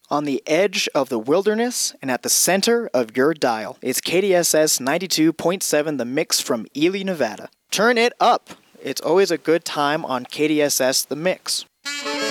On the edge of the wilderness and at the center of your dial. It's KDSS 92.7 The Mix from Ely, Nevada. Turn it up! It's always a good time on KDSS The Mix.